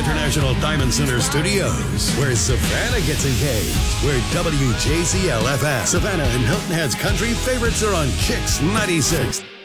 International Diamond Center Studios, where Savannah gets engaged, where WJCL-FM, Savannah and Hilton Head's country favorites are on Kicks 96.